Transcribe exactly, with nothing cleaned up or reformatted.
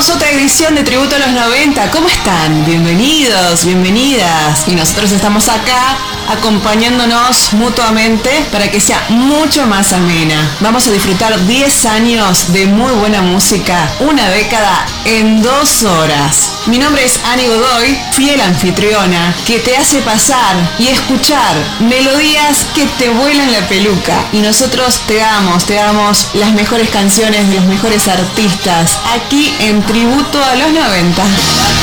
Otra edición de Tributo a los noventa. ¿Cómo están? Bienvenidos, bienvenidas. Y nosotros estamos acá acompañándonos mutuamente para que sea mucho más amena. Vamos a disfrutar diez años de muy buena música, una década en dos horas. Mi nombre es Ani Godoy, fiel anfitriona, que te hace pasar y escuchar melodías que te vuelan la peluca. Y nosotros te damos, te damos las mejores canciones de los mejores artistas aquí en Tributo a los noventa.